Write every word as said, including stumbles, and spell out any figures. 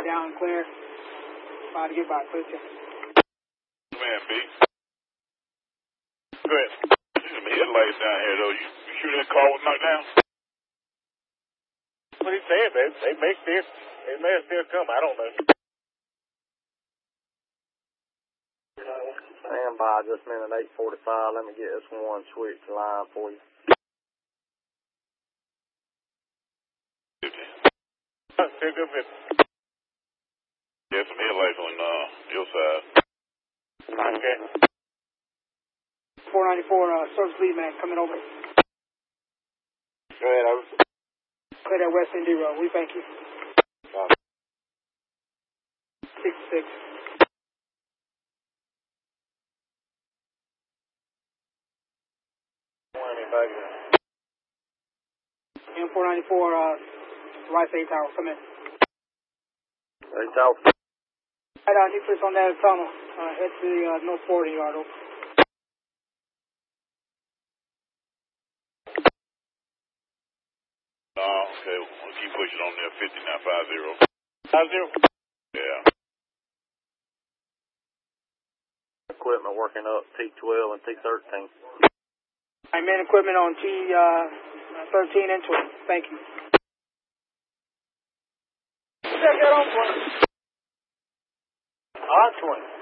down and clear. About to get by, clear check. Man, B. Go ahead. There's some headlights down here, though. You, you sure that car was knocked down? What he said, they, they may still, they may still come. I don't know. Stand by just a minute, eight forty-five. Let me get this one switch line for you. Still good for There's some headlights on uh, your side. Okay. four ninety-four, uh, service lead man coming over. Go ahead, over. Clear that West Indy Road. We thank you. Uh, sixty-six. Anybody? M four ninety-four, uh, right side tower, come in. Hey, Tower. Right, uh, nucleus on that tunnel. Uh, head to the uh, north forty yard over. Oh, okay. We'll keep pushing on there. fifty-nine five zero. Five zero? Yeah. Equipment working up T twelve and T thirteen. I man equipment on T thirteen and twelve. Thank you. Check that on for us. R twenty.